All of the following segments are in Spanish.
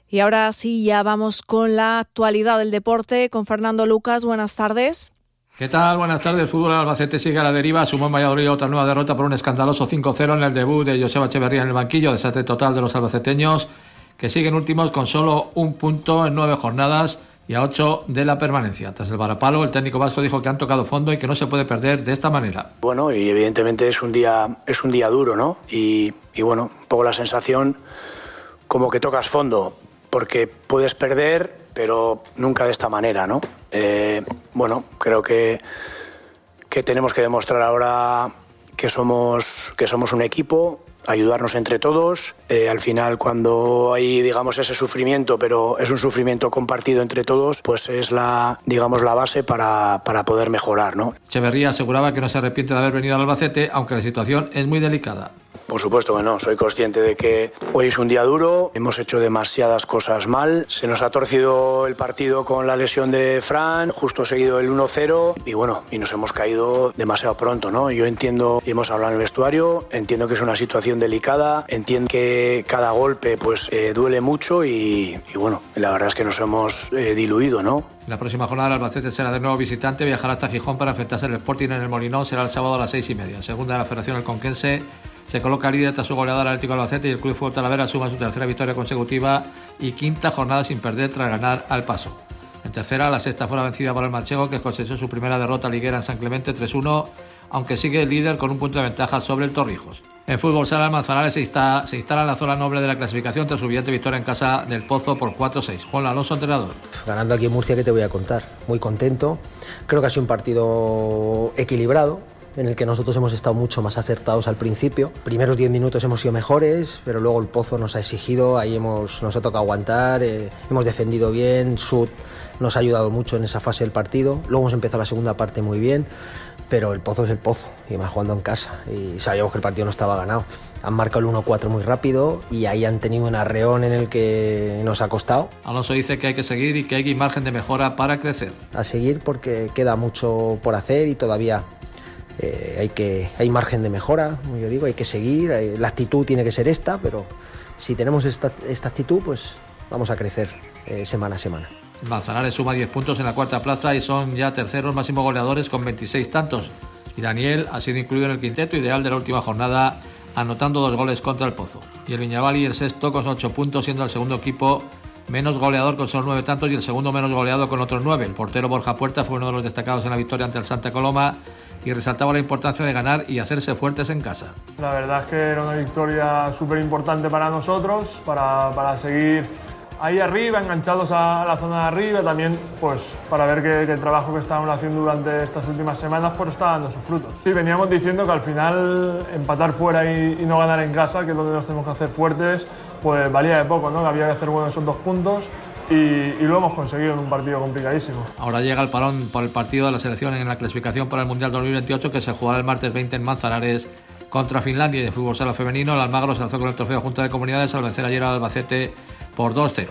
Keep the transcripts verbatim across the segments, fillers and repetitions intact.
Y ahora sí, ya vamos con la actualidad del deporte con Fernando Lucas. Buenas tardes. ¿Qué tal? Buenas tardes. El fútbol Albacete sigue a la deriva. Sumó en Valladolid otra nueva derrota por un escandaloso cinco cero en el debut de Joseba Echeverría en el banquillo. Desastre total de los albaceteños, que siguen últimos con solo un punto en nueve jornadas y a ocho de la permanencia. Tras el varapalo, el técnico vasco dijo que han tocado fondo y que no se puede perder de esta manera. Bueno, y evidentemente es un día, es un día duro, ¿no? Y, y bueno, un poco la sensación como que tocas fondo, porque puedes perder, pero nunca de esta manera, ¿no? Eh, bueno, creo que, que tenemos que demostrar ahora que somos, que somos un equipo, ayudarnos entre todos. Eh, al final, cuando hay, digamos, ese sufrimiento, pero es un sufrimiento compartido entre todos, pues es la, digamos, la base para, para poder mejorar, ¿no? Echeverría aseguraba que no se arrepiente de haber venido al Albacete, aunque la situación es muy delicada. Por supuesto que no, soy consciente de que hoy es un día duro, hemos hecho demasiadas cosas mal, se nos ha torcido el partido con la lesión de Fran, justo seguido el uno cero y bueno, y nos hemos caído demasiado pronto, ¿no? Yo entiendo, y hemos hablado en el vestuario, entiendo que es una situación delicada, entiendo que cada golpe pues eh, duele mucho y, y bueno, la verdad es que nos hemos eh, diluido, ¿no? En la próxima jornada el Albacete será de nuevo visitante, viajará hasta Gijón para enfrentarse al Sporting en el Molinón, será el sábado a las seis y media. Segunda de la Federación, el conquense se coloca líder tras su goleador al Atlético Albacete y el Club Fútbol Talavera suma su tercera victoria consecutiva y quinta jornada sin perder tras ganar al Paso. En tercera, la sexta fue la vencida por el Manchego, que cosechó su primera derrota liguera en San Clemente tres uno, aunque sigue el líder con un punto de ventaja sobre el Torrijos. En fútbol sala, el Manzanares se instala, se instala en la zona noble de la clasificación tras su brillante victoria en casa del Pozo por cuatro seis. Juan Alonso, entrenador. Ganando aquí en Murcia, ¿qué te voy a contar? Muy contento. Creo que ha sido un partido equilibrado, en el que nosotros hemos estado mucho más acertados al principio. Primeros diez minutos hemos sido mejores, pero luego el Pozo nos ha exigido, ahí hemos, nos ha tocado aguantar, eh, hemos defendido bien, Sud nos ha ayudado mucho en esa fase del partido. Luego hemos empezado la segunda parte muy bien, pero el Pozo es el Pozo, y más jugando en casa, y sabíamos que el partido no estaba ganado. Han marcado el uno cuatro muy rápido y ahí han tenido un arreón en el que nos ha costado. Alonso dice que hay que seguir y que hay margen de mejora para crecer. A seguir porque queda mucho por hacer y todavía Eh, hay que hay margen de mejora, como yo digo, hay que seguir, hay, la actitud tiene que ser esta, pero si tenemos esta, esta actitud, pues vamos a crecer eh, semana a semana. Manzanares suma diez puntos en la cuarta plaza y son ya terceros máximos goleadores con veintiséis tantos. Y Daniel ha sido incluido en el quinteto ideal de la última jornada, anotando dos goles contra el Pozo. Y el Viñavali, el sexto, con ocho puntos, siendo el segundo equipo menos goleador con solo nueve tantos y el segundo menos goleado con otros nueve. El portero Borja Puerta fue uno de los destacados en la victoria ante el Santa Coloma y resaltaba la importancia de ganar y hacerse fuertes en casa. La verdad es que era una victoria súper importante para nosotros, para, para seguir ahí arriba, enganchados a la zona de arriba, también pues para ver que, que el trabajo que estábamos haciendo durante estas últimas semanas pues está dando sus frutos. Sí, veníamos diciendo que al final empatar fuera y, y no ganar en casa, que es donde nos tenemos que hacer fuertes, pues valía de poco, ¿no? Que había que hacer buenos esos dos puntos. Y, y lo hemos conseguido en un partido complicadísimo. Ahora llega el parón por el partido de la selección en la clasificación para el Mundial dos mil veintiocho, que se jugará el martes veinte en Manzanares contra Finlandia. Y de fútbol sala femenino, el Almagro se alzó con el trofeo Junta de Comunidades al vencer ayer al Albacete por dos cero.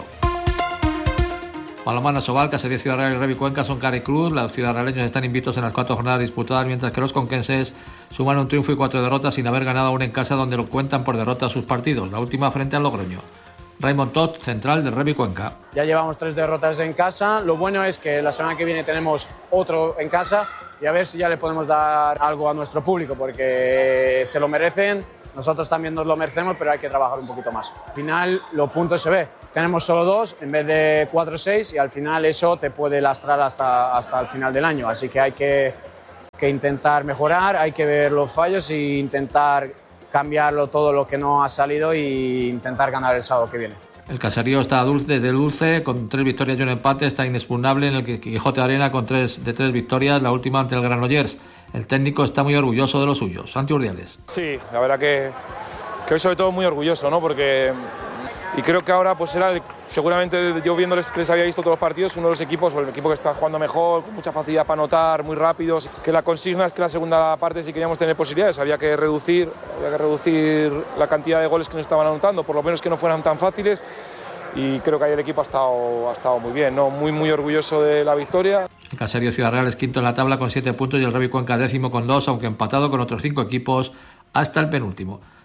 Palomano, Sobal, Casería, Ciudad Real y Revi Cuenca son cara y cruz. Los ciudadraleños están invictos en las cuatro jornadas disputadas, mientras que los conquenses suman un triunfo y cuatro derrotas sin haber ganado aún en casa, donde lo cuentan por derrota sus partidos, la última frente al Logroño. Raymond Todd, central del Revi Cuenca. Ya llevamos tres derrotas en casa. Lo bueno es que la semana que viene tenemos otro en casa y a ver si ya le podemos dar algo a nuestro público, porque se lo merecen, nosotros también nos lo merecemos, pero hay que trabajar un poquito más. Al final, los puntos se ve. Tenemos solo dos en vez de cuatro o seis y al final eso te puede lastrar hasta, hasta el final del año. Así que hay que, que intentar mejorar, hay que ver los fallos e intentar cambiarlo todo lo que no ha salido e intentar ganar el sábado que viene. El Caserío está dulce de dulce, con tres victorias y un empate, está inexpugnable en el Quijote Arena con tres de tres victorias, la última ante el Granollers. El técnico está muy orgulloso de los suyos. Santi Urdiales. Sí, la verdad que, que hoy sobre todo muy orgulloso, ¿no? Porque y creo que ahora pues era el, seguramente yo viéndoles que les había visto todos los partidos, uno de los equipos o el equipo que está jugando mejor, con mucha facilidad para anotar, muy rápidos, que la consigna es que la segunda parte si queríamos tener posibilidades había que reducir, había que reducir la cantidad de goles que nos estaban anotando, por lo menos que no fueran tan fáciles, y creo que ahí el equipo ha estado, ha estado muy bien, ¿no? Muy muy orgulloso de la victoria. El Caserío Ciudad Real es quinto en la tabla con siete puntos y el Revi Cuenca décimo con dos, aunque empatado con otros cinco equipos hasta el penúltimo.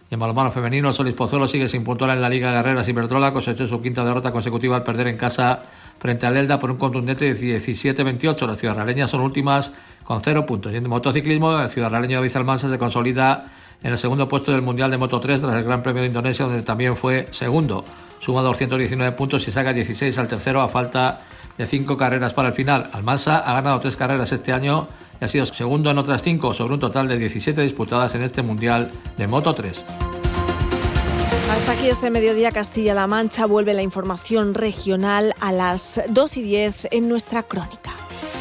Y en balonmano femenino, el Solís Pozuelo sigue sin puntuar en la Liga Guerreras Iberdrola, cosechó su quinta derrota consecutiva al perder en casa frente al Elda por un contundente diecisiete veintiocho. Las ciudadraleñas son últimas con cero puntos. Y en motociclismo, el ciudadraleño David Almansa se consolida en el segundo puesto del Mundial de Moto tres tras el Gran Premio de Indonesia, donde también fue segundo. Suma doscientos diecinueve puntos y saca dieciséis al tercero a falta de cinco carreras para el final. Almansa ha ganado tres carreras este año y ha sido segundo en otras cinco, sobre un total de diecisiete disputadas en este Mundial de Moto tres. Hasta aquí este mediodía Castilla-La Mancha. Vuelve la información regional a las dos y diez en nuestra crónica.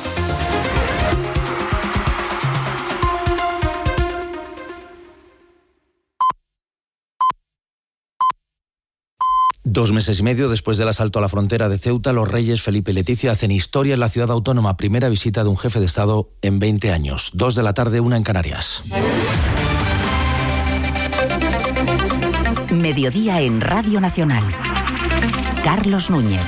Dos meses y medio después del asalto a la frontera de Ceuta, los reyes Felipe y Leticia hacen historia en la ciudad autónoma. Primera visita de un jefe de Estado en veinte años. Dos de la tarde, una en Canarias. Mediodía en Radio Nacional. Carlos Núñez.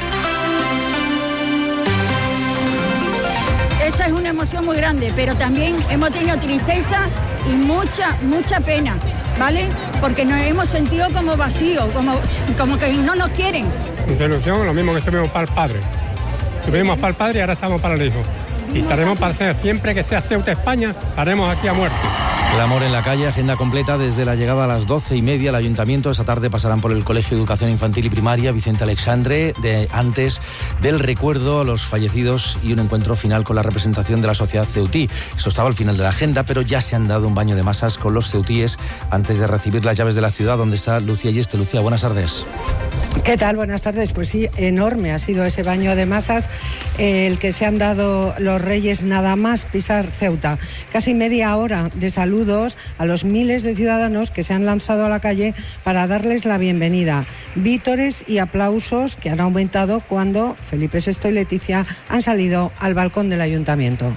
Esta es una emoción muy grande, pero también hemos tenido tristeza y mucha, mucha pena, ¿vale? Porque nos hemos sentido como vacíos, como, como que no nos quieren. Nuestra ilusión, lo mismo que estuvimos para el padre. Estuvimos para el padre y ahora estamos para el hijo. Y estaremos para hacer, siempre que sea Ceuta, España, estaremos aquí a muerte. Clamor en la calle, agenda completa desde la llegada a las doce y media al Ayuntamiento. Esta tarde pasarán por el Colegio de Educación Infantil y Primaria Vicente Alexandre, de, antes del recuerdo a los fallecidos y un encuentro final con la representación de la sociedad ceutí. Eso estaba al final de la agenda, pero ya se han dado un baño de masas con los ceutíes antes de recibir las llaves de la ciudad, donde está Lucía Yeste. Lucía, buenas tardes. ¿Qué tal? Buenas tardes. Pues sí, enorme ha sido ese baño de masas, eh, el que se han dado los reyes nada más pisar Ceuta. Casi media hora de saludos a los miles de ciudadanos que se han lanzado a la calle para darles la bienvenida. Vítores y aplausos que han aumentado cuando Felipe sexto y Leticia han salido al balcón del Ayuntamiento.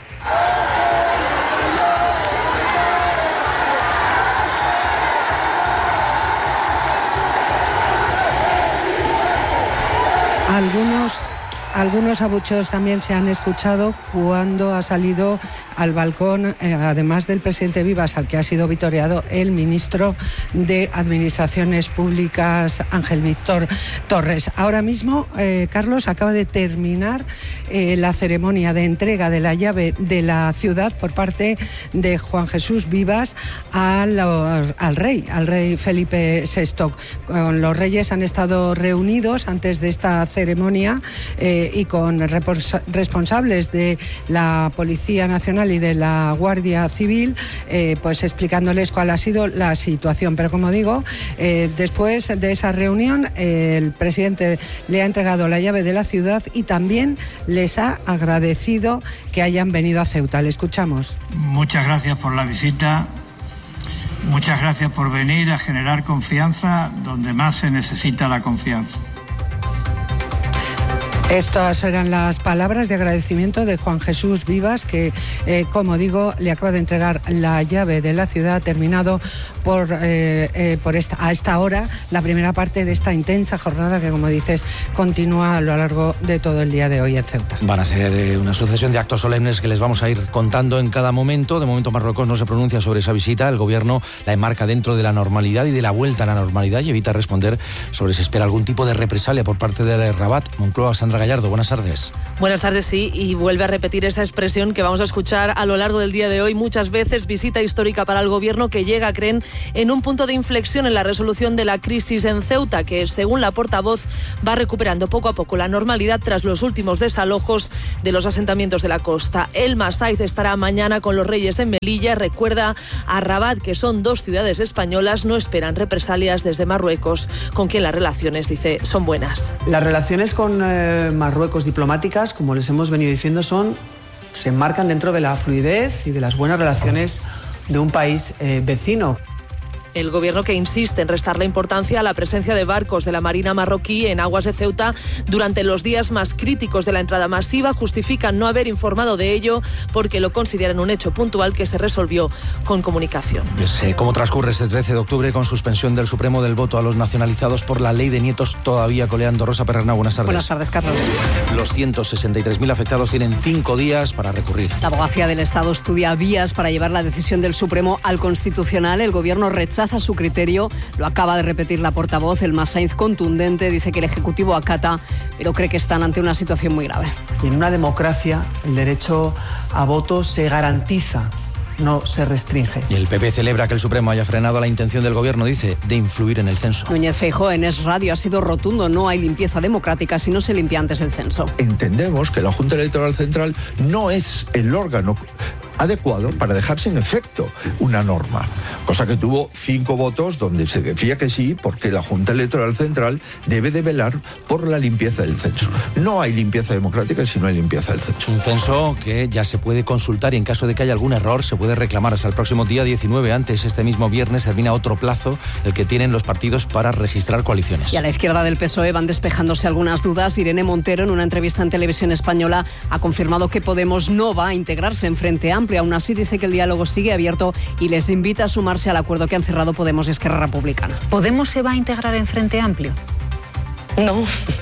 Algunos, algunos abucheos también se han escuchado cuando ha salido al balcón, eh, además del presidente Vivas, al que ha sido vitoreado el ministro de Administraciones Públicas, Ángel Víctor Torres. Ahora mismo, eh, Carlos, acaba de terminar eh, la ceremonia de entrega de la llave de la ciudad por parte de Juan Jesús Vivas al, al rey, al rey Felipe sexto. Con los reyes han estado reunidos antes de esta ceremonia eh, y con responsables de la Policía Nacional y de la Guardia Civil, eh, pues explicándoles cuál ha sido la situación. Pero como digo, eh, después de esa reunión, eh, el presidente le ha entregado la llave de la ciudad y también les ha agradecido que hayan venido a Ceuta. Le escuchamos. Muchas gracias por la visita. Muchas gracias por venir a generar confianza donde más se necesita la confianza. Estas eran las palabras de agradecimiento de Juan Jesús Vivas, que, eh, como digo, le acaba de entregar la llave de la ciudad, terminado por, eh, eh, por esta, a esta hora la primera parte de esta intensa jornada que, como dices, continúa a lo largo de todo el día de hoy en Ceuta. Van a ser eh, una sucesión de actos solemnes que les vamos a ir contando en cada momento. De momento Marruecos no se pronuncia sobre esa visita. El gobierno la enmarca dentro de la normalidad y de la vuelta a la normalidad y evita responder sobre si espera algún tipo de represalia por parte de Rabat. Moncloa, Sandra Gallardo, buenas tardes. Buenas tardes, sí, y vuelve a repetir esa expresión que vamos a escuchar a lo largo del día de hoy muchas veces. Visita histórica para el gobierno que llega, creen, en un punto de inflexión en la resolución de la crisis en Ceuta, que según la portavoz va recuperando poco a poco la normalidad tras los últimos desalojos de los asentamientos de la costa. Elma Saiz estará mañana con los reyes en Melilla. Recuerda a Rabat que son dos ciudades españolas, no esperan represalias desde Marruecos, con quien las relaciones, dice, son buenas. Las relaciones con eh, Marruecos diplomáticas, como les hemos venido diciendo, son se enmarcan dentro de la fluidez y de las buenas relaciones de un país eh, vecino. El gobierno que insiste en restarle importancia a la presencia de barcos de la Marina marroquí en aguas de Ceuta durante los días más críticos de la entrada masiva justifican no haber informado de ello porque lo consideran un hecho puntual que se resolvió con comunicación. Pues, eh, ¿Cómo transcurre este trece de octubre con suspensión del Supremo del voto a los nacionalizados por la ley de nietos todavía coleando? Rosa Perrernau, buenas tardes. Buenas tardes, Carlos. Los ciento sesenta y tres mil afectados tienen cinco días para recurrir. La abogacía del Estado estudia vías para llevar la decisión del Supremo al Constitucional. El gobierno rechaza libertad a su criterio. Lo acaba de repetir la portavoz, Elma Sainz, contundente. Dice que el Ejecutivo acata, pero cree que están ante una situación muy grave. Y en una democracia el derecho a voto se garantiza, no se restringe. Y el P P celebra que el Supremo haya frenado la intención del Gobierno, dice, de influir en el censo. Núñez Feijóo en Es Radio ha sido rotundo: no hay limpieza democrática si no se limpia antes el censo. Entendemos que la Junta Electoral Central no es el órgano adecuado para dejar sin efecto una norma, cosa que tuvo cinco votos donde se decía que sí, porque la Junta Electoral Central debe de velar por la limpieza del censo. No hay limpieza democrática si no hay limpieza del censo. Un censo que ya se puede consultar y en caso de que haya algún error se puede reclamar hasta el próximo día diecinueve. Antes, este mismo viernes, termina otro plazo, el que tienen los partidos para registrar coaliciones. Y a la izquierda del P S O E van despejándose algunas dudas. Irene Montero, en una entrevista en Televisión Española, ha confirmado que Podemos no va a integrarse en Frente Amplio. Aún así, dice que el diálogo sigue abierto y les invita a sumarse al acuerdo que han cerrado Podemos y Esquerra Republicana. ¿Podemos se va a integrar en Frente Amplio? No.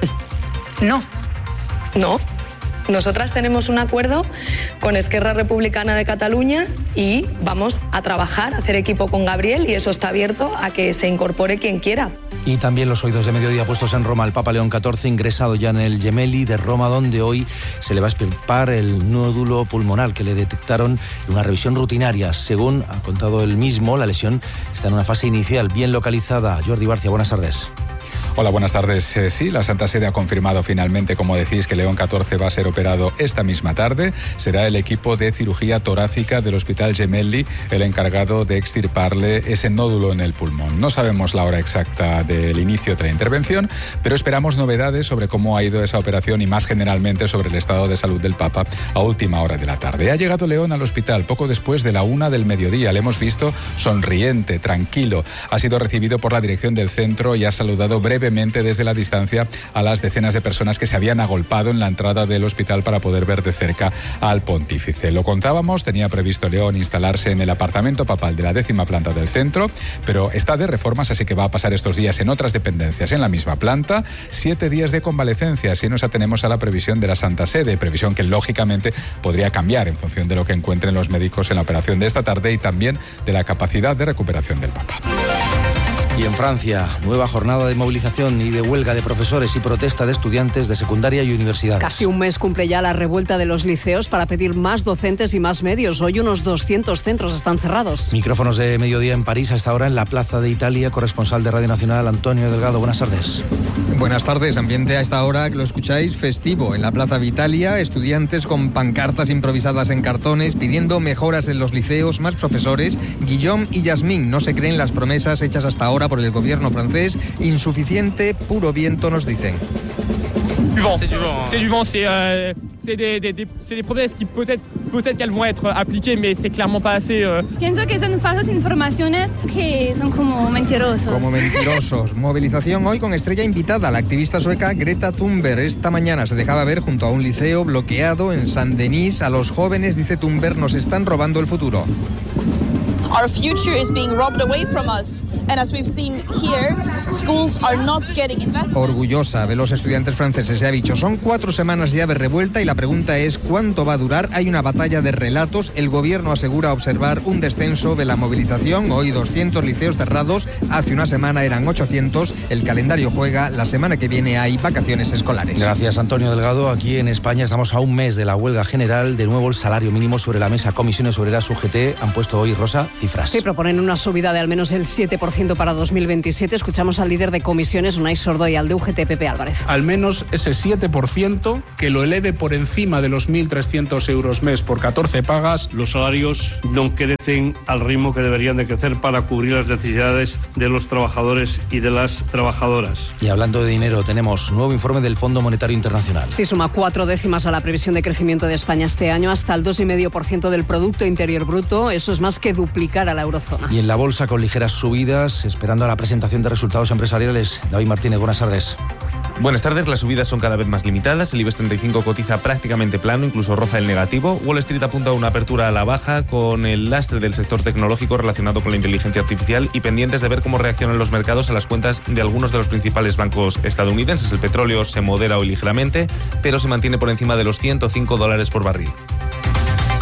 No. No. Nosotras tenemos un acuerdo con Esquerra Republicana de Cataluña y vamos a trabajar, a hacer equipo con Gabriel, y eso está abierto a que se incorpore quien quiera. Y también los oídos de mediodía puestos en Roma. El Papa León catorce ingresado ya en el Gemelli de Roma, donde hoy se le va a extirpar el nódulo pulmonar que le detectaron en una revisión rutinaria. Según ha contado él mismo, la lesión está en una fase inicial bien localizada. Jordi Barcia, buenas tardes. Hola, buenas tardes. Eh, sí, la Santa Sede ha confirmado finalmente, como decís, que León catorce va a ser operado esta misma tarde. Será el equipo de cirugía torácica del Hospital Gemelli el encargado de extirparle ese nódulo en el pulmón. No sabemos la hora exacta del inicio de la intervención, pero esperamos novedades sobre cómo ha ido esa operación y más generalmente sobre el estado de salud del Papa a última hora de la tarde. Ha llegado León al hospital poco después de la una del mediodía. Le hemos visto sonriente, tranquilo. Ha sido recibido por la dirección del centro y ha saludado brevemente desde la distancia a las decenas de personas que se habían agolpado en la entrada del hospital para poder ver de cerca al pontífice. Lo contábamos, tenía previsto León instalarse en el apartamento papal de la décima planta del centro, pero está de reformas, así que va a pasar estos días en otras dependencias en la misma planta. Siete días de convalecencia, si nos atenemos a la previsión de la Santa Sede, previsión que lógicamente podría cambiar en función de lo que encuentren los médicos en la operación de esta tarde y también de la capacidad de recuperación del Papa. Y en Francia, nueva jornada de movilización y de huelga de profesores y protesta de estudiantes de secundaria y universidades. Casi un mes cumple ya la revuelta de los liceos para pedir más docentes y más medios. Hoy unos doscientos centros están cerrados. Micrófonos de mediodía en París, hasta ahora en la Plaza de Italia. Corresponsal de Radio Nacional, Antonio Delgado. Buenas tardes. Buenas tardes. Ambiente a esta hora que lo escucháis festivo. En la Plaza de Italia, estudiantes con pancartas improvisadas en cartones pidiendo mejoras en los liceos, más profesores. Guillaume y Yasmín no se creen las promesas hechas hasta ahora por el gobierno francés. Insuficiente, puro viento, nos dicen. C'est du vent. C'est du vent, c'est euh, c'est des, des, des, c'est des promesses qui peut-être peut-être qu'elles vont être appliquées, mais c'est clairement pas assez. Euh... Pienso que son falsas informaciones que son como mentirosos. Como mentirosos. Movilización hoy con estrella invitada, la activista sueca Greta Thunberg. Esta mañana se dejaba ver junto a un liceo bloqueado en Saint-Denis. A los jóvenes, dice Thunberg, nos están robando el futuro. Our future is being robbed away from us, and as we've seen here, schools are not getting invested. Orgullosa de los estudiantes franceses, se ha dicho. Son cuatro semanas ya de revuelta y la pregunta es ¿cuánto va a durar? Hay una batalla de relatos. El gobierno asegura observar un descenso de la movilización. Hoy doscientos liceos cerrados. Hace una semana eran ochocientos. El calendario juega. La semana que viene hay vacaciones escolares. Gracias, Antonio Delgado. Aquí en España estamos a un mes de la huelga general. De nuevo el salario mínimo sobre la mesa. Comisiones Obreras U G T han puesto hoy, Rosa, cifras. Sí, proponen una subida de al menos el siete por ciento para dos mil veintisiete. Escuchamos al líder de comisiones, Unai Sordo, y al de U G T, Pepe Álvarez. Al menos ese siete por ciento que lo eleve por encima de los mil trescientos euros mes por catorce pagas. Los salarios no crecen al ritmo que deberían de crecer para cubrir las necesidades de los trabajadores y de las trabajadoras. Y hablando de dinero, tenemos nuevo informe del Fondo Monetario Internacional. Sí, suma cuatro décimas a la previsión de crecimiento de España este año, hasta el dos coma cinco por ciento del Producto Interior Bruto. Eso es más que duplicar a la eurozona. Y en la bolsa con ligeras subidas, esperando a la presentación de resultados empresariales. David Martínez, buenas tardes. Buenas tardes, las subidas son cada vez más limitadas. El IBEX treinta y cinco cotiza prácticamente plano, incluso roza el negativo. Wall Street apunta a una apertura a la baja con el lastre del sector tecnológico relacionado con la inteligencia artificial y pendientes de ver cómo reaccionan los mercados a las cuentas de algunos de los principales bancos estadounidenses. El petróleo se modera hoy ligeramente, pero se mantiene por encima de los ciento cinco dólares por barril.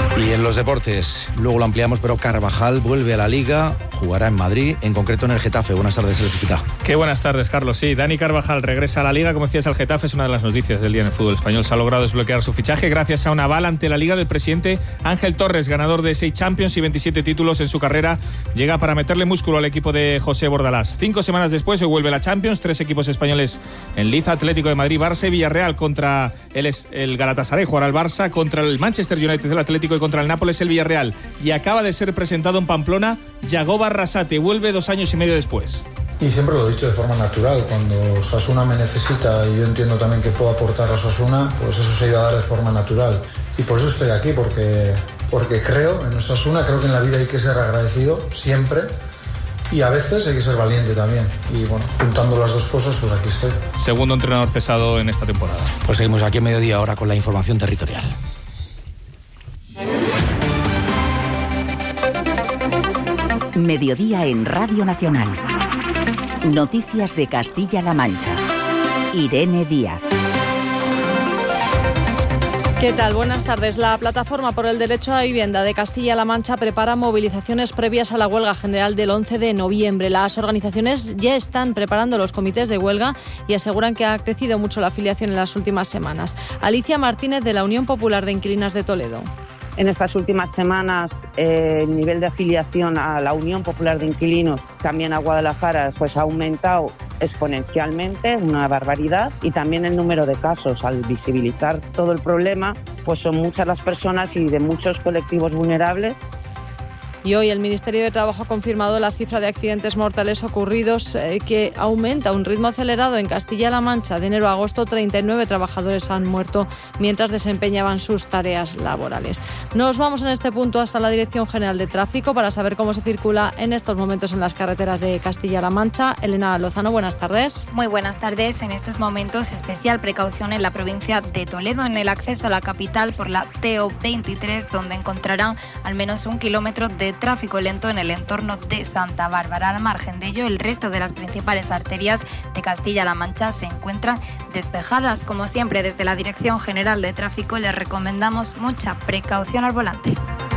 Y en los deportes, luego lo ampliamos, pero Carvajal vuelve a la Liga, jugará en Madrid, en concreto en el Getafe. Buenas tardes, Alex Pita. Qué buenas tardes, Carlos. Sí, Dani Carvajal regresa a la Liga, como decías, al Getafe. Es una de las noticias del día en el fútbol español. Se ha logrado desbloquear su fichaje gracias a un aval ante la Liga del presidente Ángel Torres, ganador de seis Champions y veintisiete títulos en su carrera. Llega para meterle músculo al equipo de José Bordalás. Cinco semanas después se vuelve la Champions, tres equipos españoles en liza: Atlético de Madrid, Barça y Villarreal. Contra el, el Galatasaray jugará el Barça, contra el Manchester United el Atlético y contra el Nápoles el Villarreal. Y acaba de ser presentado en Pamplona Yagoba Arrasate, vuelve dos años y medio después. Y siempre lo he dicho de forma natural, cuando Osasuna me necesita y yo entiendo también que puedo aportar a Osasuna, pues eso se iba a dar de forma natural. Y por eso estoy aquí, porque, porque creo en Osasuna, creo que en la vida hay que ser agradecido siempre y a veces hay que ser valiente también. Y bueno, juntando las dos cosas, pues aquí estoy. Segundo entrenador cesado en esta temporada. Pues seguimos aquí a mediodía ahora con la información territorial. Mediodía en Radio Nacional. Noticias de Castilla-La Mancha. Irene Díaz. ¿Qué tal? Buenas tardes. La Plataforma por el Derecho a Vivienda de Castilla-La Mancha prepara movilizaciones previas a la huelga general del once de noviembre. Las organizaciones ya están preparando los comités de huelga y aseguran que ha crecido mucho la afiliación en las últimas semanas. Alicia Martínez, de la Unión Popular de Inquilinas de Toledo. En estas últimas semanas eh, el nivel de afiliación a la Unión Popular de Inquilinos, también a Guadalajara, pues ha aumentado exponencialmente, una barbaridad, y también el número de casos. Al visibilizar todo el problema, pues son muchas las personas y de muchos colectivos vulnerables. Y hoy el Ministerio de Trabajo ha confirmado la cifra de accidentes mortales ocurridos eh, que aumenta a un ritmo acelerado en Castilla-La Mancha. De enero a agosto, treinta y nueve trabajadores han muerto mientras desempeñaban sus tareas laborales. Nos vamos en este punto hasta la Dirección General de Tráfico para saber cómo se circula en estos momentos en las carreteras de Castilla-La Mancha. Elena Lozano, buenas tardes. Muy buenas tardes. En estos momentos, especial precaución en la provincia de Toledo, en el acceso a la capital por la T O veintitrés, donde encontrarán al menos un kilómetro de tráfico lento en el entorno de Santa Bárbara. Al margen de ello, el resto de las principales arterias de Castilla-La Mancha se encuentran despejadas. Como siempre, desde la Dirección General de Tráfico les recomendamos mucha precaución al volante.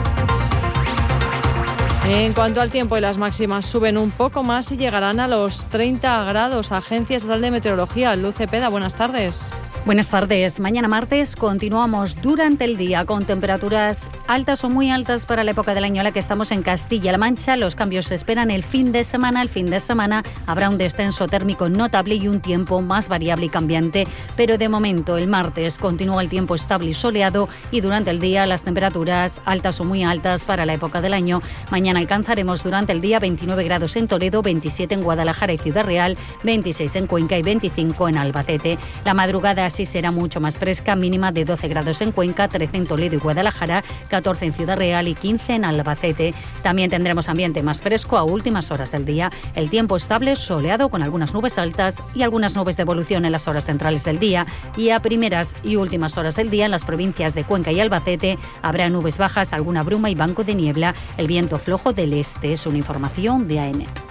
En cuanto al tiempo, y las máximas suben un poco más y llegarán a los treinta grados. Agencia Estatal de Meteorología, Luz Cepeda, buenas tardes. Buenas tardes. Mañana martes continuamos durante el día con temperaturas altas o muy altas para la época del año en la que estamos en Castilla-La Mancha. Los cambios se esperan el fin de semana. El fin de semana habrá un descenso térmico notable y un tiempo más variable y cambiante. Pero de momento, el martes continúa el tiempo estable y soleado y durante el día las temperaturas altas o muy altas para la época del año. Mañana alcanzaremos durante el día veintinueve grados en Toledo, veintisiete en Guadalajara y Ciudad Real, veintiséis en Cuenca y veinticinco en Albacete. La madrugada sí será mucho más fresca, mínima de doce grados en Cuenca, trece en Toledo y Guadalajara, catorce en Ciudad Real y quince en Albacete. También tendremos ambiente más fresco a últimas horas del día. El tiempo estable, soleado con algunas nubes altas y algunas nubes de evolución en las horas centrales del día. Y a primeras y últimas horas del día en las provincias de Cuenca y Albacete habrá nubes bajas, alguna bruma y banco de niebla. El viento flojo del este. Es una información de A E M E T.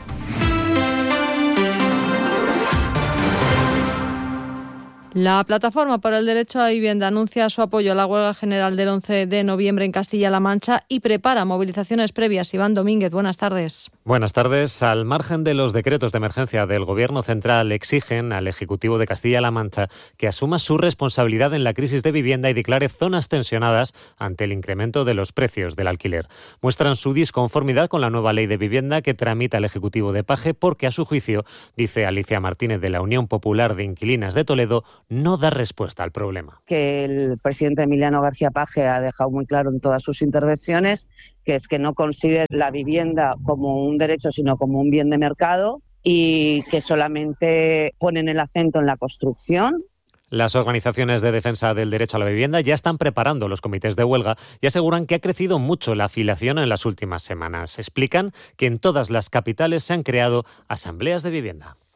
La Plataforma por el Derecho a Vivienda anuncia su apoyo a la huelga general del once de noviembre en Castilla-La Mancha y prepara movilizaciones previas. Iván Domínguez, buenas tardes. Buenas tardes. Al margen de los decretos de emergencia del Gobierno central, exigen al Ejecutivo de Castilla-La Mancha que asuma su responsabilidad en la crisis de vivienda y declare zonas tensionadas ante el incremento de los precios del alquiler. Muestran su disconformidad con la nueva ley de vivienda que tramita el Ejecutivo de Paje porque, a su juicio, dice Alicia Martínez de la Unión Popular de Inquilinas de Toledo, no da respuesta al problema. Que el presidente Emiliano García Paje ha dejado muy claro en todas sus intervenciones, que es que no considera la vivienda como un derecho, sino como un bien de mercado y que solamente ponen el acento en la construcción. Las organizaciones de defensa del derecho a la vivienda ya están preparando los comités de huelga y aseguran que ha crecido mucho la afiliación en las últimas semanas. Explican que en todas las capitales se han creado asambleas de vivienda.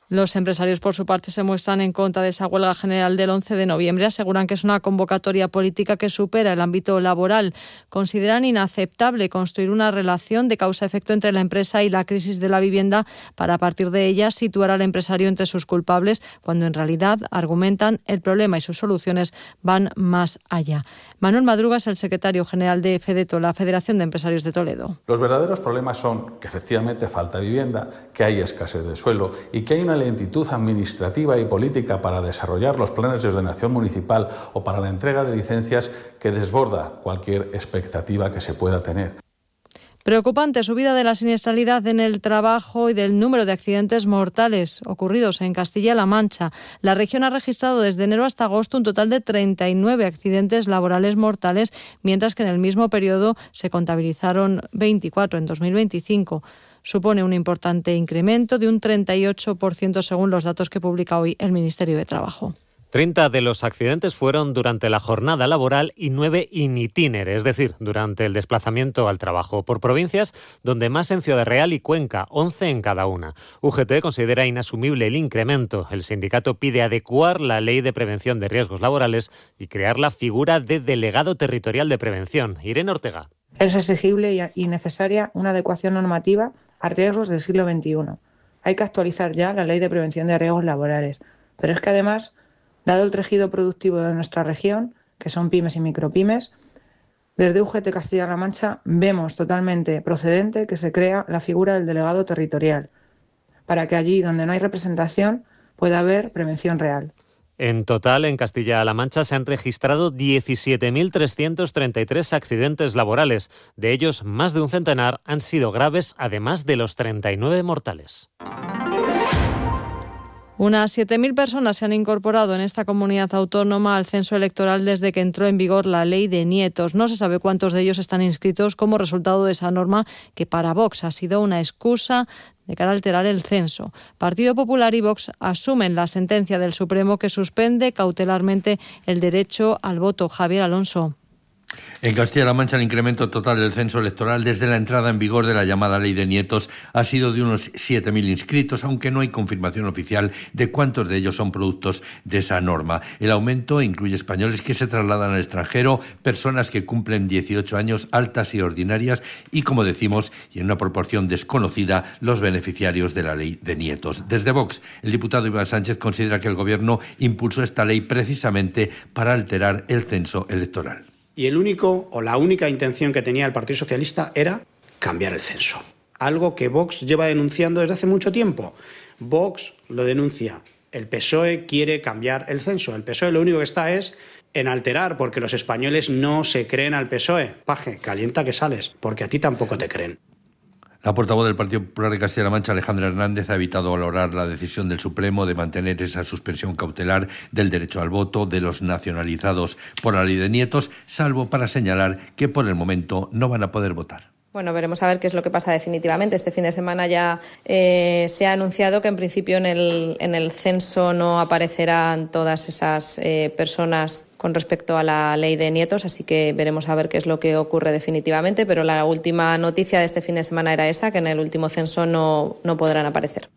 Los empresarios, por su parte, se muestran en contra de esa huelga general del once de noviembre. Aseguran que es una convocatoria política que supera el ámbito laboral. Consideran inaceptable construir una relación de causa-efecto entre la empresa y la crisis de la vivienda para, a partir de ella, situar al empresario entre sus culpables, cuando en realidad, argumentan, el problema y sus soluciones van más allá. Manuel Madruga es el secretario general de FEDETO, la Federación de Empresarios de Toledo. Los verdaderos problemas son que efectivamente falta vivienda, que hay escasez de suelo y que hay una lentitud administrativa y política para desarrollar los planes de ordenación municipal o para la entrega de licencias que desborda cualquier expectativa que se pueda tener. Preocupante subida de la siniestralidad en el trabajo y del número de accidentes mortales ocurridos en Castilla-La Mancha. La región ha registrado desde enero hasta agosto un total de treinta y nueve accidentes laborales mortales, mientras que en el mismo periodo se contabilizaron veinticuatro en dos mil veinticinco. Supone un importante incremento de un treinta y ocho por ciento según los datos que publica hoy el Ministerio de Trabajo. treinta de los accidentes fueron durante la jornada laboral y nueve in itinere, es decir, durante el desplazamiento al trabajo, por provincias, donde más en Ciudad Real y Cuenca, once en cada una. U G T considera inasumible el incremento. El sindicato pide adecuar la Ley de Prevención de Riesgos Laborales y crear la figura de delegado territorial de prevención. Irene Ortega. Es exigible y necesaria una adecuación normativa a riesgos del siglo veintiuno. Hay que actualizar ya la Ley de Prevención de Riesgos Laborales, pero es que además, dado el tejido productivo de nuestra región, que son pymes y micropymes, desde U G T Castilla-La Mancha vemos totalmente procedente que se crea la figura del delegado territorial, para que allí donde no hay representación pueda haber prevención real. En total, en Castilla-La Mancha se han registrado diecisiete mil trescientos treinta y tres accidentes laborales. De ellos, más de un centenar han sido graves, además de los treinta y nueve mortales. Unas siete mil personas se han incorporado en esta comunidad autónoma al censo electoral desde que entró en vigor la ley de nietos. No se sabe cuántos de ellos están inscritos como resultado de esa norma que para Vox ha sido una excusa de cara a alterar el censo. Partido Popular y Vox asumen la sentencia del Supremo que suspende cautelarmente el derecho al voto. Javier Alonso. En Castilla-La Mancha el incremento total del censo electoral desde la entrada en vigor de la llamada Ley de Nietos ha sido de unos siete mil inscritos, aunque no hay confirmación oficial de cuántos de ellos son productos de esa norma. El aumento incluye españoles que se trasladan al extranjero, personas que cumplen dieciocho años, altas y ordinarias, y, como decimos, y en una proporción desconocida, los beneficiarios de la Ley de Nietos. Desde Vox, el diputado Iván Sánchez considera que el Gobierno impulsó esta ley precisamente para alterar el censo electoral. Y el único o la única intención que tenía el Partido Socialista era cambiar el censo. Algo que Vox lleva denunciando desde hace mucho tiempo. Vox lo denuncia. El P S O E quiere cambiar el censo. El P S O E lo único que está es en alterar, porque los españoles no se creen al P S O E. Paje, calienta que sales, porque a ti tampoco te creen. La portavoz del Partido Popular de Castilla-La Mancha, Alejandra Hernández, ha evitado valorar la decisión del Supremo de mantener esa suspensión cautelar del derecho al voto de los nacionalizados por la Ley de Nietos, salvo para señalar que por el momento no van a poder votar. Bueno, veremos a ver qué es lo que pasa definitivamente. Este fin de semana ya eh, se ha anunciado que en principio en el, en el censo no aparecerán todas esas eh, personas con respecto a la ley de nietos, así que veremos a ver qué es lo que ocurre definitivamente, pero la última noticia de este fin de semana era esa, que en el último censo no, no podrán aparecer.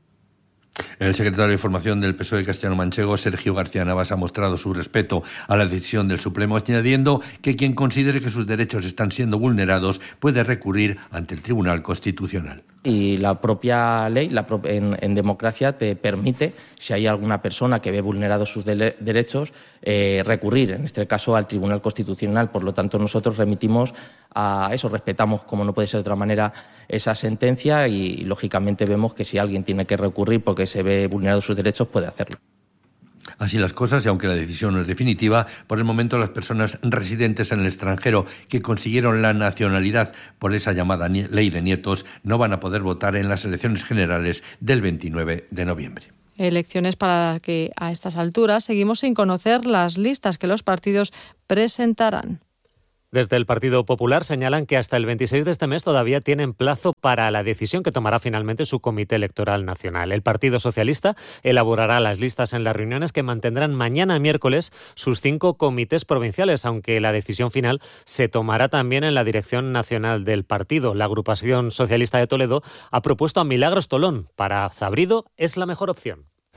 El secretario de Información del P S O E castellano-manchego, Sergio García Navas, ha mostrado su respeto a la decisión del Supremo, añadiendo que quien considere que sus derechos están siendo vulnerados puede recurrir ante el Tribunal Constitucional. Y la propia ley la pro- en, en democracia te permite, si hay alguna persona que ve vulnerados sus de- derechos, eh, recurrir, en este caso, al Tribunal Constitucional. Por lo tanto, nosotros remitimos a eso, respetamos, como no puede ser de otra manera, esa sentencia y, y lógicamente, vemos que si alguien tiene que recurrir porque se ve vulnerados sus derechos, puede hacerlo. Así las cosas, y aunque la decisión no es definitiva, por el momento las personas residentes en el extranjero que consiguieron la nacionalidad por esa llamada Ley de Nietos no van a poder votar en las elecciones generales del veintinueve de noviembre. Elecciones para las que a estas alturas seguimos sin conocer las listas que los partidos presentarán. Desde el Partido Popular señalan que hasta el veintiséis de este mes todavía tienen plazo para la decisión que tomará finalmente su Comité Electoral Nacional. El Partido Socialista elaborará las listas en las reuniones que mantendrán mañana miércoles sus cinco comités provinciales, aunque la decisión final se tomará también en la dirección nacional del partido. La Agrupación Socialista de Toledo ha propuesto a Milagros Tolón. Para Sabrido es la mejor opción.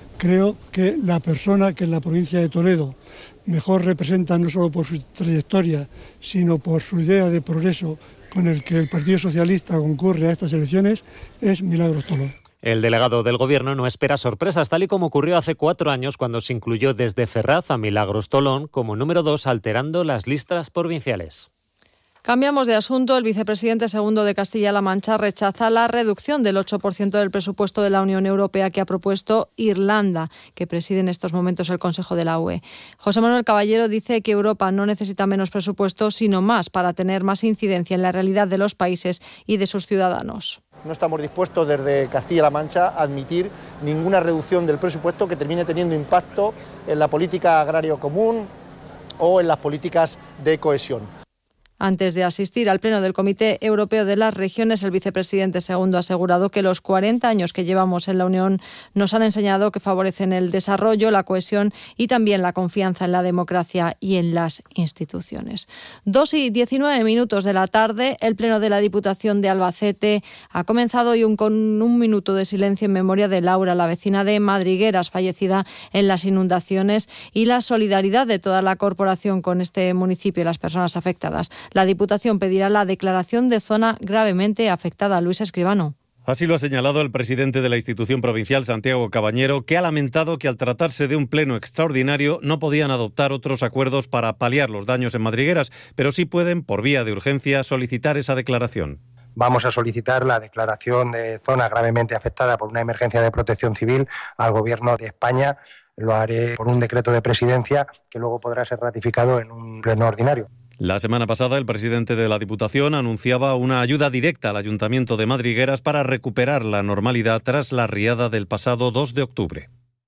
Creo que la persona que en la provincia de Toledo mejor representa, no solo por su trayectoria, sino por su idea de progreso con el que el Partido Socialista concurre a estas elecciones, es Milagros Tolón. El delegado del Gobierno no espera sorpresas, tal y como ocurrió hace cuatro años cuando se incluyó desde Ferraz a Milagros Tolón como número dos, alterando las listas provinciales. Cambiamos de asunto. El vicepresidente segundo de Castilla-La Mancha rechaza la reducción del ocho por ciento del presupuesto de la Unión Europea que ha propuesto Irlanda, que preside en estos momentos el Consejo de la U E. José Manuel Caballero dice que Europa no necesita menos presupuesto, sino más para tener más incidencia en la realidad de los países y de sus ciudadanos. No estamos dispuestos desde Castilla-La Mancha a admitir ninguna reducción del presupuesto que termine teniendo impacto en la política agraria común o en las políticas de cohesión. Antes de asistir al pleno del Comité Europeo de las Regiones, el vicepresidente segundo ha asegurado que los cuarenta años que llevamos en la Unión nos han enseñado que favorecen el desarrollo, la cohesión y también la confianza en la democracia y en las instituciones. Dos y diecinueve minutos de la tarde, el pleno de la Diputación de Albacete ha comenzado hoy un, con un minuto de silencio en memoria de Laura, la vecina de Madrigueras, fallecida en las inundaciones, y la solidaridad de toda la corporación con este municipio y las personas afectadas. La Diputación pedirá la declaración de zona gravemente afectada. Luis Escribano. Así lo ha señalado el presidente de la institución provincial, Santiago Cabañero, que ha lamentado que al tratarse de un pleno extraordinario no podían adoptar otros acuerdos para paliar los daños en Madrigueras, pero sí pueden, por vía de urgencia, solicitar esa declaración. Vamos a solicitar la declaración de zona gravemente afectada por una emergencia de protección civil al Gobierno de España. Lo haré por un decreto de presidencia que luego podrá ser ratificado en un pleno ordinario. La semana pasada, el presidente de la Diputación anunciaba una ayuda directa al Ayuntamiento de Madrigueras para recuperar la normalidad tras la riada del pasado dos de octubre.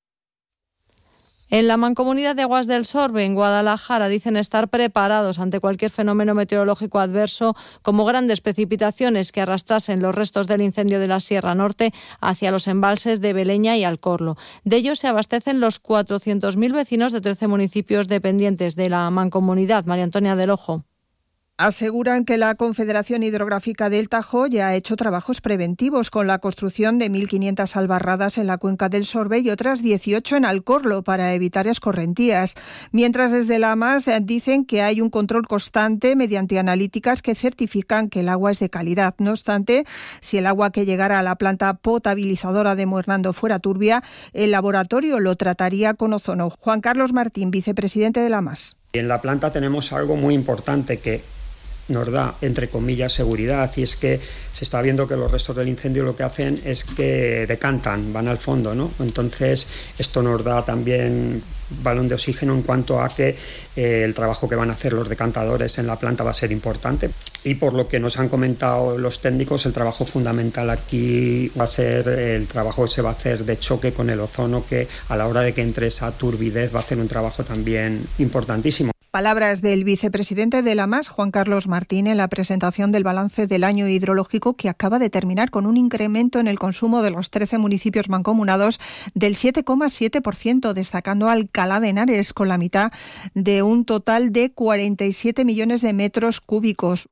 En la Mancomunidad de Aguas del Sorbe, en Guadalajara, dicen estar preparados ante cualquier fenómeno meteorológico adverso, como grandes precipitaciones que arrastrasen los restos del incendio de la Sierra Norte hacia los embalses de Beleña y Alcorlo. De ellos se abastecen los cuatrocientos mil vecinos de trece municipios dependientes de la Mancomunidad. María Antonia del Ojo. Aseguran que la Confederación Hidrográfica del Tajo ya ha hecho trabajos preventivos con la construcción de mil quinientas albarradas en la cuenca del Sorbe y otras dieciocho en Alcorlo para evitar escorrentías. Mientras desde la AMAS dicen que hay un control constante mediante analíticas que certifican que el agua es de calidad. No obstante, si el agua que llegara a la planta potabilizadora de Muernando fuera turbia, el laboratorio lo trataría con ozono. Juan Carlos Martín, vicepresidente de la AMAS. En la planta tenemos algo muy importante que nos da, entre comillas, seguridad, y es que se está viendo que los restos del incendio lo que hacen es que decantan, van al fondo, ¿no? Entonces esto nos da también balón de oxígeno en cuanto a que eh, el trabajo que van a hacer los decantadores en la planta va a ser importante, y por lo que nos han comentado los técnicos, el trabajo fundamental aquí va a ser el trabajo que se va a hacer de choque con el ozono, que a la hora de que entre esa turbidez va a hacer un trabajo también importantísimo. Palabras del vicepresidente de la AMAS, Juan Carlos Martín, en la presentación del balance del año hidrológico, que acaba de terminar con un incremento en el consumo de los trece municipios mancomunados del siete coma siete por ciento, destacando Alcalá de Henares con la mitad de un total de cuarenta y siete millones de metros cúbicos.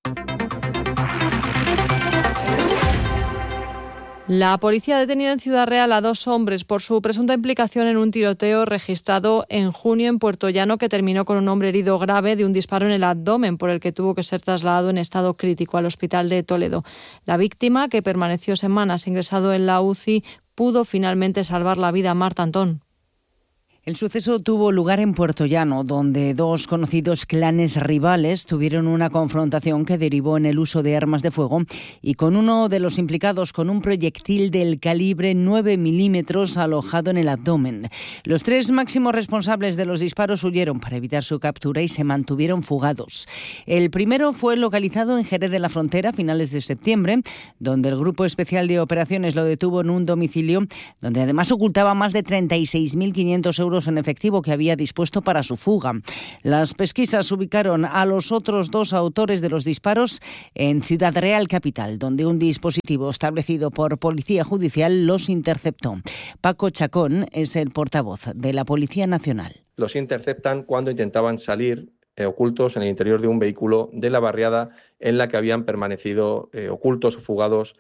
La policía ha detenido en Ciudad Real a dos hombres por su presunta implicación en un tiroteo registrado en junio en Puerto Llano, que terminó con un hombre herido grave de un disparo en el abdomen, por el que tuvo que ser trasladado en estado crítico al hospital de Toledo. La víctima, que permaneció semanas ingresado en la U C I, pudo finalmente salvar la vida. Marta Antón. El suceso tuvo lugar en Puerto Llano, donde dos conocidos clanes rivales tuvieron una confrontación que derivó en el uso de armas de fuego y con uno de los implicados con un proyectil del calibre nueve milímetros alojado en el abdomen. Los tres máximos responsables de los disparos huyeron para evitar su captura y se mantuvieron fugados. El primero fue localizado en Jerez de la Frontera a finales de septiembre, donde el Grupo Especial de Operaciones lo detuvo en un domicilio donde además ocultaba más de treinta y seis mil quinientos euros en efectivo que había dispuesto para su fuga. Las pesquisas ubicaron a los otros dos autores de los disparos en Ciudad Real capital, donde un dispositivo establecido por Policía Judicial los interceptó. Paco Chacón es el portavoz de la Policía Nacional. Los interceptan cuando intentaban salir eh, ocultos en el interior de un vehículo de la barriada en la que habían permanecido eh, ocultos o fugados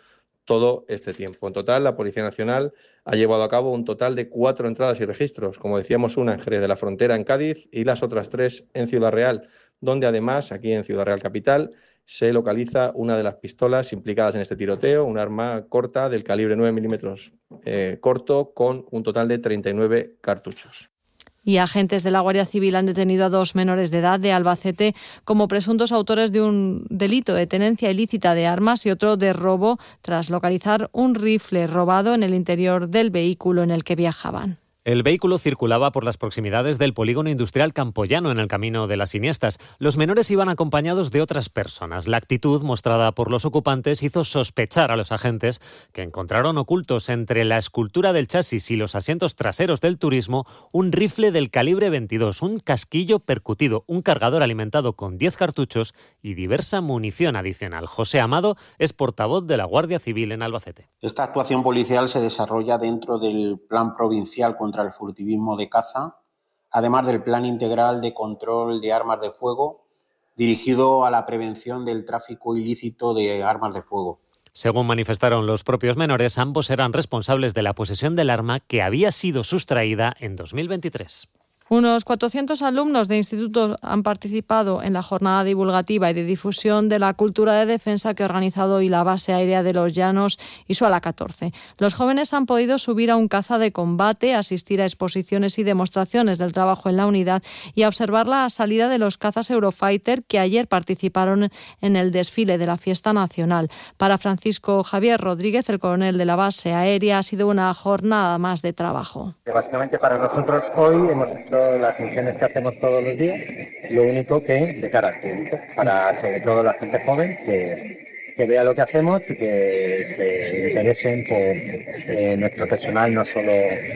todo este tiempo. En total, la Policía Nacional ha llevado a cabo un total de cuatro entradas y registros, como decíamos, una en Jerez de la Frontera, en Cádiz, y las otras tres en Ciudad Real, donde además, aquí en Ciudad Real Capital, se localiza una de las pistolas implicadas en este tiroteo, un arma corta del calibre nueve milímetros eh, corto, con un total de treinta y nueve cartuchos. Y agentes de la Guardia Civil han detenido a dos menores de edad de Albacete como presuntos autores de un delito de tenencia ilícita de armas y otro de robo tras localizar un rifle robado en el interior del vehículo en el que viajaban. El vehículo circulaba por las proximidades del polígono industrial Campoyano en el camino de las Iniestas. Los menores iban acompañados de otras personas. La actitud mostrada por los ocupantes hizo sospechar a los agentes que encontraron ocultos entre la escultura del chasis y los asientos traseros del turismo un rifle del calibre veintidós, un casquillo percutido, un cargador alimentado con diez cartuchos y diversa munición adicional. José Amado es portavoz de la Guardia Civil en Albacete. Esta actuación policial se desarrolla dentro del Plan Provincial contra el furtivismo de caza, además del Plan Integral de Control de Armas de Fuego, dirigido a la prevención del tráfico ilícito de armas de fuego. Según manifestaron los propios menores, ambos eran responsables de la posesión del arma que había sido sustraída en dos mil veintitrés. Unos cuatrocientos alumnos de institutos han participado en la jornada divulgativa y de difusión de la cultura de defensa que ha organizado hoy la Base Aérea de los Llanos y su ala catorce. Los jóvenes han podido subir a un caza de combate, asistir a exposiciones y demostraciones del trabajo en la unidad y a observar la salida de los cazas Eurofighter que ayer participaron en el desfile de la fiesta nacional. Para Francisco Javier Rodríguez, el coronel de la Base Aérea, ha sido una jornada más de trabajo. Básicamente para nosotros hoy hemos hecho las misiones que hacemos todos los días, lo único que de cara al público, para sobre todo la gente joven que, que vea lo que hacemos y que se interesen por eh, nuestro personal, no solo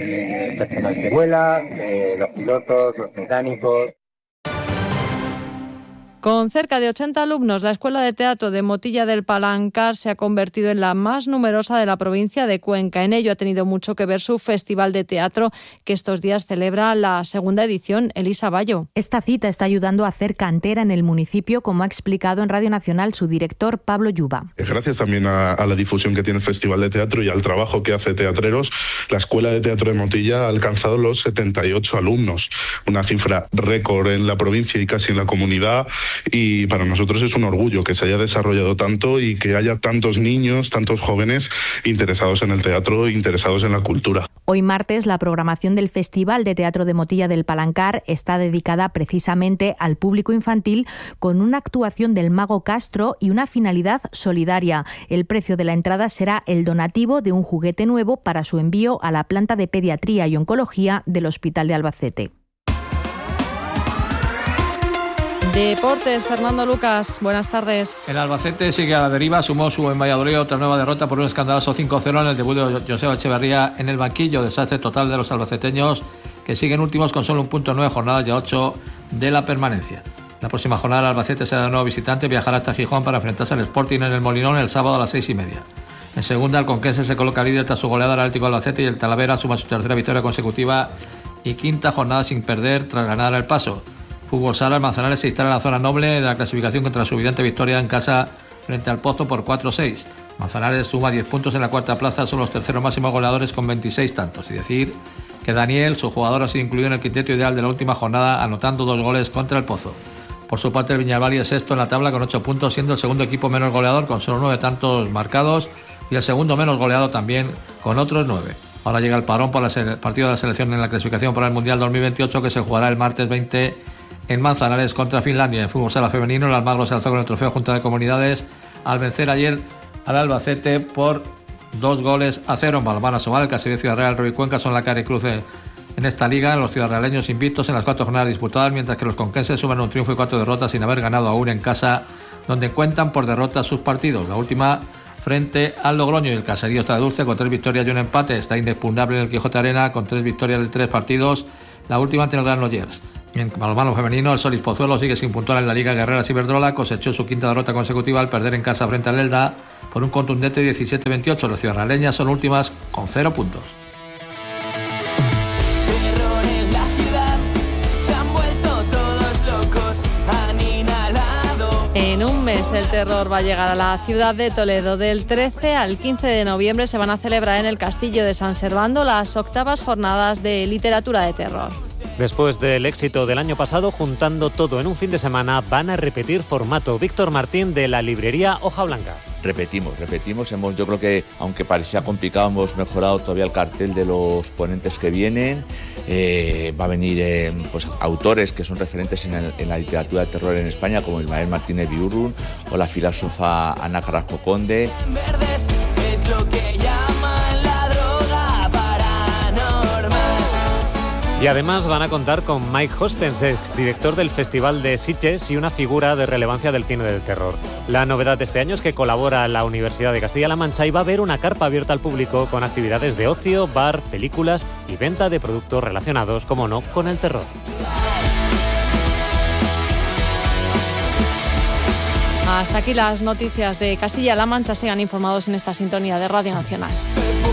el personal que vuela, eh, los pilotos, los mecánicos. Con cerca de ochenta alumnos, la Escuela de Teatro de Motilla del Palancar se ha convertido en la más numerosa de la provincia de Cuenca. En ello ha tenido mucho que ver su Festival de Teatro, que estos días celebra la segunda edición. Elisa Bayo. Esta cita está ayudando a hacer cantera en el municipio, como ha explicado en Radio Nacional su director, Pablo Yuba. Gracias también a, a la difusión que tiene el Festival de Teatro y al trabajo que hace Teatreros, la Escuela de Teatro de Motilla ha alcanzado los setenta y ocho alumnos, una cifra récord en la provincia y casi en la comunidad. Y para nosotros es un orgullo que se haya desarrollado tanto y que haya tantos niños, tantos jóvenes interesados en el teatro, interesados en la cultura. Hoy martes, la programación del Festival de Teatro de Motilla del Palancar está dedicada precisamente al público infantil, con una actuación del Mago Castro y una finalidad solidaria. El precio de la entrada será el donativo de un juguete nuevo para su envío a la planta de pediatría y oncología del Hospital de Albacete. Deportes, Fernando Lucas, buenas tardes. El Albacete sigue a la deriva, sumó su en Valladolid otra nueva derrota por un escandaloso cinco cero en el debut de Joseba Echeverría en el banquillo. Desastre total de los albaceteños, que siguen últimos con solo un punto en nueve jornadas y a ocho de la permanencia. La próxima jornada el Albacete será de nuevo visitante, viajará hasta Gijón para enfrentarse al Sporting en el Molinón el sábado a las seis y media. En segunda, el Conquense se coloca líder tras su goleada al Atlético Albacete y el Talavera suma su tercera victoria consecutiva y quinta jornada sin perder tras ganar el Paso. Fútbol Sala, el Manzanares se instala en la zona noble de la clasificación contra su evidente victoria en casa frente al Pozo por cuatro seis. Manzanares suma diez puntos en la cuarta plaza, son los terceros máximos goleadores con veintiséis tantos. Y decir que Daniel, su jugador, ha sido incluido en el quinteto ideal de la última jornada, anotando dos goles contra el Pozo. Por su parte, el Viñalbali es sexto en la tabla con ocho puntos, siendo el segundo equipo menos goleador con solo nueve tantos marcados y el segundo menos goleado también con otros nueve. Ahora llega el parón por el partido de la selección en la clasificación para el Mundial dos mil veintiocho, que se jugará el martes veinte en Manzanares contra Finlandia. En fútbol sala femenino, el Almagro se alzó con el trofeo Junta de Comunidades al vencer ayer al Albacete por dos goles a cero. En balonmano Sobal, el Caserío Ciudad Real, Rubí Cuenca son la cara y cruce en esta liga. Los ciudadrealeños invictos en las cuatro jornadas disputadas, mientras que los conquenses suman un triunfo y cuatro derrotas sin haber ganado aún en casa, donde cuentan por derrotas sus partidos. La última frente al Logroño, y el Caserío está de dulce con tres victorias y un empate. Está inexpugnable en el Quijote Arena con tres victorias de tres partidos, la última ante el Granollers. En balonmano femenino, el Solís Pozuelo sigue sin puntuar en la Liga Guerrera Ciberdrola, cosechó su quinta derrota consecutiva al perder en casa frente al Elda por un contundente diecisiete veintiocho. Las ciudadaleñas son últimas con cero puntos. En un mes el terror va a llegar a la ciudad de Toledo. Del trece al quince de noviembre se van a celebrar en el Castillo de San Servando las octavas jornadas de literatura de terror. Después del éxito del año pasado, juntando todo en un fin de semana, van a repetir formato. Víctor Martín, de la librería Hoja Blanca. Repetimos, repetimos. Hemos, yo creo que, aunque parecía complicado, hemos mejorado todavía el cartel de los ponentes que vienen. Eh, va a venir eh, pues, autores que son referentes en, el, en la literatura de terror en España, como Ismael Martínez Biurrun o la filósofa Ana Carrasco Conde. Y además van a contar con Mike Hostens, exdirector del Festival de Sitges y una figura de relevancia del cine del terror. La novedad de este año es que colabora la Universidad de Castilla-La Mancha y va a haber una carpa abierta al público con actividades de ocio, bar, películas y venta de productos relacionados, como no, con el terror. Hasta aquí las noticias de Castilla-La Mancha. Sigan informados en esta sintonía de Radio Nacional.